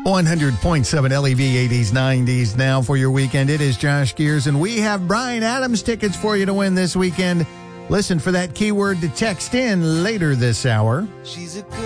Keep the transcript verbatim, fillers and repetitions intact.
one hundred point seven L E V eighties, nineties now for your weekend. It is Josh Gears, and we have Bryan Adams tickets for you to win this weekend. Listen for that keyword to text in later this hour. She's a good